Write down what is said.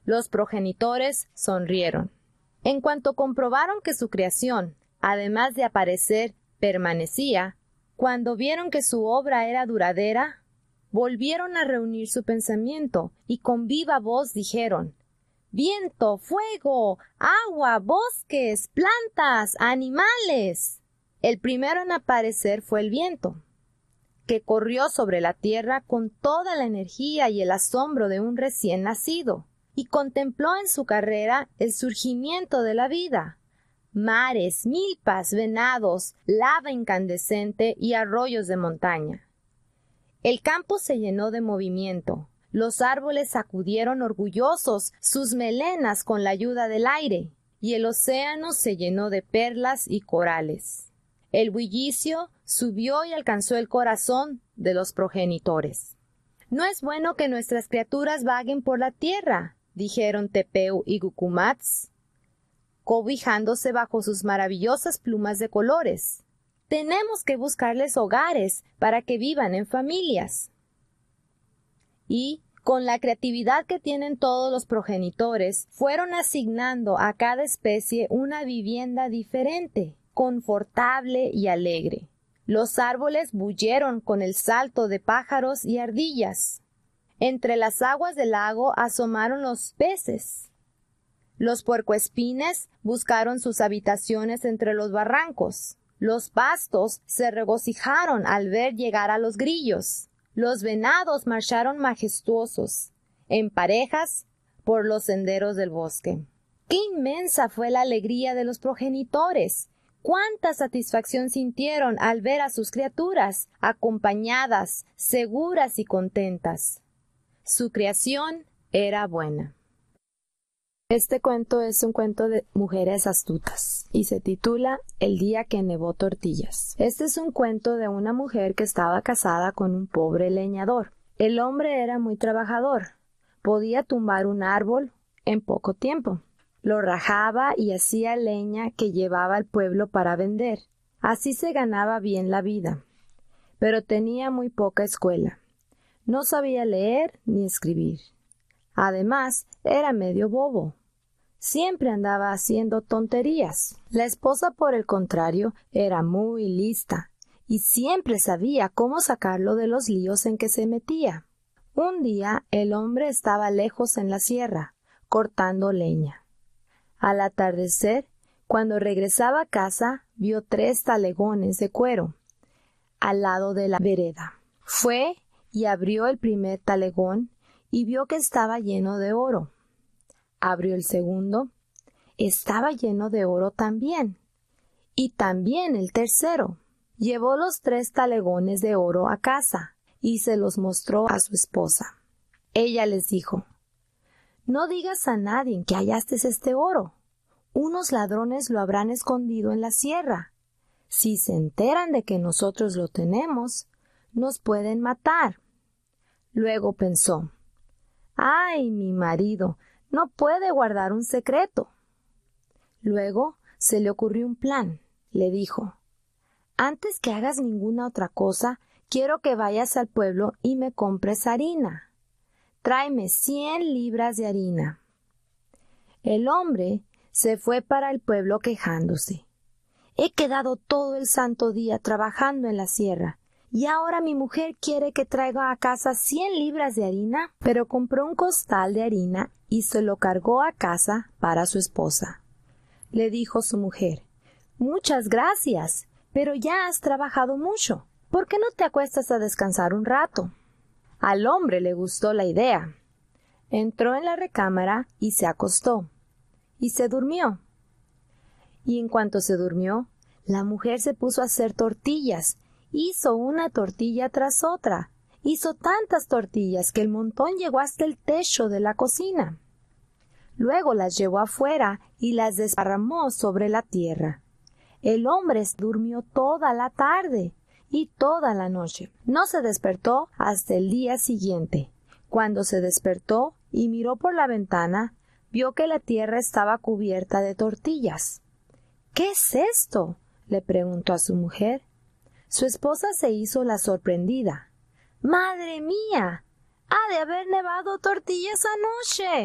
Los progenitores sonrieron. En cuanto comprobaron que su creación, además de aparecer, permanecía, cuando vieron que su obra era duradera, volvieron a reunir su pensamiento y con viva voz dijeron: «Viento, fuego, agua, bosques, plantas, animales». El primero en aparecer fue el viento, que corrió sobre la tierra con toda la energía y el asombro de un recién nacido, y contempló en su carrera el surgimiento de la vida. Mares, milpas, venados, lava incandescente y arroyos de montaña. El campo se llenó de movimiento. Los árboles sacudieron orgullosos sus melenas con la ayuda del aire, y el océano se llenó de perlas y corales. El bullicio subió y alcanzó el corazón de los progenitores. «No es bueno que nuestras criaturas vaguen por la tierra», dijeron Tepeu y Gucumatz, cobijándose bajo sus maravillosas plumas de colores. «Tenemos que buscarles hogares para que vivan en familias». Y, con la creatividad que tienen todos los progenitores, fueron asignando a cada especie una vivienda diferente, confortable y alegre. Los árboles bullieron con el salto de pájaros y ardillas. Entre las aguas del lago asomaron los peces. Los puercoespines buscaron sus habitaciones entre los barrancos. Los pastos se regocijaron al ver llegar a los grillos. Los venados marcharon majestuosos, en parejas, por los senderos del bosque. ¡Qué inmensa fue la alegría de los progenitores! ¡Cuánta satisfacción sintieron al ver a sus criaturas acompañadas, seguras y contentas! Su creación era buena. Este cuento es un cuento de mujeres astutas y se titula El día que nevó tortillas. Este es un cuento de una mujer que estaba casada con un pobre leñador. El hombre era muy trabajador. Podía tumbar un árbol en poco tiempo. Lo rajaba y hacía leña que llevaba al pueblo para vender. Así se ganaba bien la vida. Pero tenía muy poca escuela. No sabía leer ni escribir. Además, era medio bobo. Siempre andaba haciendo tonterías. La esposa, por el contrario, era muy lista y siempre sabía cómo sacarlo de los líos en que se metía. Un día el hombre estaba lejos en la sierra, cortando leña. Al atardecer, cuando regresaba a casa, vio 3 talegones de cuero al lado de la vereda. Fue y abrió el primer talegón y vio que estaba lleno de oro. Abrió el segundo, estaba lleno de oro también. Y también el tercero. Llevó los 3 talegones de oro a casa y se los mostró a su esposa. Ella les dijo: «No digas a nadie que hallaste este oro. Unos ladrones lo habrán escondido en la sierra. Si se enteran de que nosotros lo tenemos, nos pueden matar». Luego pensó: «Ay, mi marido no puede guardar un secreto». Luego se le ocurrió un plan. Le dijo: «Antes que hagas ninguna otra cosa, quiero que vayas al pueblo y me compres harina. Tráeme 100 libras de harina». El hombre se fue para el pueblo quejándose: «He quedado todo el santo día trabajando en la sierra, y ahora mi mujer quiere que traiga a casa 100 libras de harina». Pero compró un costal de harina y se lo cargó a casa para su esposa. Le dijo su mujer: «Muchas gracias, pero ya has trabajado mucho. ¿Por qué no te acuestas a descansar un rato?». Al hombre le gustó la idea. Entró en la recámara y se acostó. Y se durmió. Y en cuanto se durmió, la mujer se puso a hacer tortillas. Hizo una tortilla tras otra. Hizo tantas tortillas que el montón llegó hasta el techo de la cocina. Luego las llevó afuera y las desparramó sobre la tierra. El hombre durmió toda la tarde y toda la noche. No se despertó hasta el día siguiente. Cuando se despertó y miró por la ventana, vio que la tierra estaba cubierta de tortillas. «¿Qué es esto?», le preguntó a su mujer. Su esposa se hizo la sorprendida. «¡Madre mía! ¡Ha de haber nevado tortillas anoche!».